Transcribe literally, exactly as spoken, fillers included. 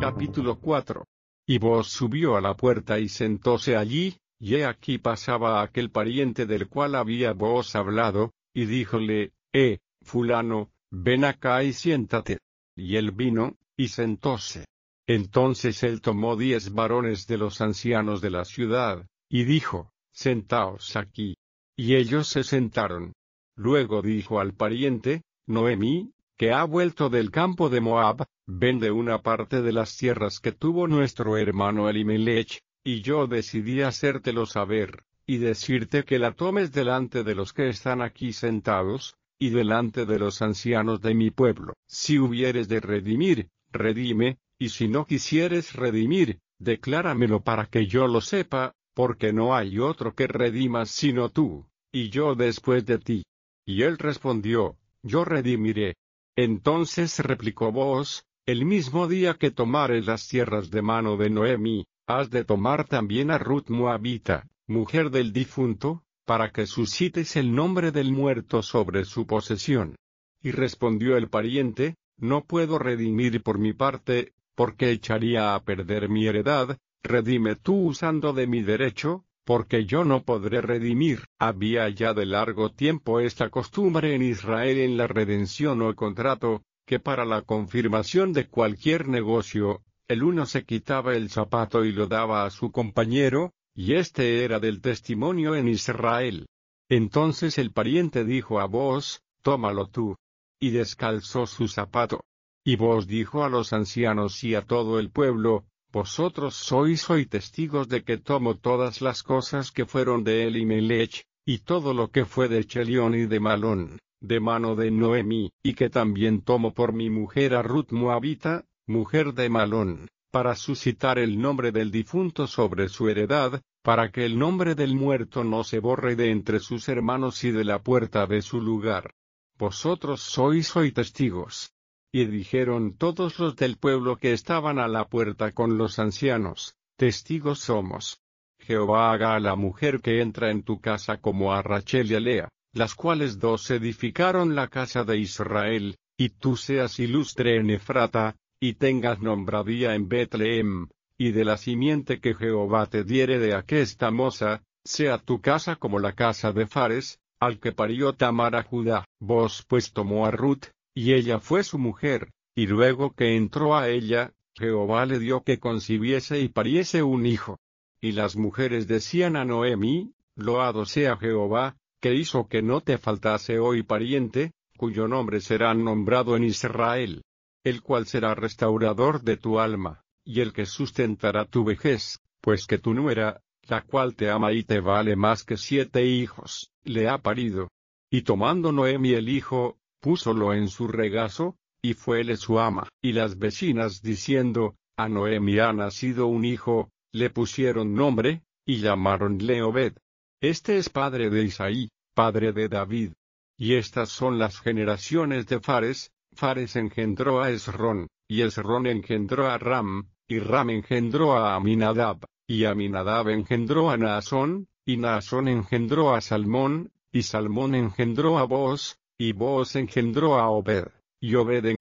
Capítulo cuatro. Y Booz subió a la puerta y sentóse allí, y he aquí pasaba aquel pariente del cual había Booz hablado, y díjole, Eh, fulano, ven acá y siéntate. Y él vino, y sentóse. Entonces él tomó diez varones de los ancianos de la ciudad, y dijo, Sentaos aquí. Y ellos se sentaron. Luego dijo al pariente, Noemí, que ha vuelto del campo de Moab, vende una parte de las tierras que tuvo nuestro hermano Elimelech, y yo decidí hacértelo saber, y decirte que la tomes delante de los que están aquí sentados, y delante de los ancianos de mi pueblo. Si hubieres de redimir, redime, y si no quisieres redimir, decláramelo para que yo lo sepa, porque no hay otro que redimas sino tú, y yo después de ti. Y él respondió, Yo redimiré. Entonces replicó Booz, el mismo día que tomares las tierras de mano de Noemí, has de tomar también a Ruth Moabita, mujer del difunto, para que suscites el nombre del muerto sobre su posesión. Y respondió el pariente, No puedo redimir por mi parte, porque echaría a perder mi heredad, redime tú usando de mi derecho, porque yo no podré redimir. Había ya de largo tiempo esta costumbre en Israel en la redención o contrato, que para la confirmación de cualquier negocio, el uno se quitaba el zapato y lo daba a su compañero, y este era del testimonio en Israel. Entonces el pariente dijo a Booz, Tómalo tú. Y descalzó su zapato. Y Booz dijo a los ancianos y a todo el pueblo, Vosotros sois hoy testigos de que tomo todas las cosas que fueron de Elimelech, y todo lo que fue de Chelión y de Malón, de mano de Noemí, y que también tomo por mi mujer a Ruth Moabita, mujer de Malón, para suscitar el nombre del difunto sobre su heredad, para que el nombre del muerto no se borre de entre sus hermanos y de la puerta de su lugar. Vosotros sois hoy testigos. Y dijeron todos los del pueblo que estaban a la puerta con los ancianos, Testigos somos. Jehová haga a la mujer que entra en tu casa como a Rachel y a Lea, las cuales dos edificaron la casa de Israel, y tú seas ilustre en Efrata, y tengas nombradía en Betlehem, y de la simiente que Jehová te diere de aquesta moza, sea tu casa como la casa de Fares, al que parió Tamar a Judá. Vos pues tomó a Ruth, y ella fue su mujer, y luego que entró a ella, Jehová le dio que concibiese y pariese un hijo. Y las mujeres decían a Noemí, Loado sea Jehová, que hizo que no te faltase hoy pariente, cuyo nombre será nombrado en Israel, el cual será restaurador de tu alma, y el que sustentará tu vejez, pues que tu nuera, la cual te ama y te vale más que siete hijos, le ha parido. Y tomando Noemí el hijo, púsolo en su regazo, y fuele su ama. Y las vecinas diciendo, a Noemí ha nacido un hijo, le pusieron nombre, y llamaronle Obed. Este es padre de Isaí, padre de David. Y estas son las generaciones de Fares. Fares engendró a Esrón, y Esrón engendró a Ram, y Ram engendró a Aminadab, y Aminadab engendró a Naasón, y Naasón engendró a Salmón, y Salmón engendró a Booz, y Booz engendró a Obed, y Obed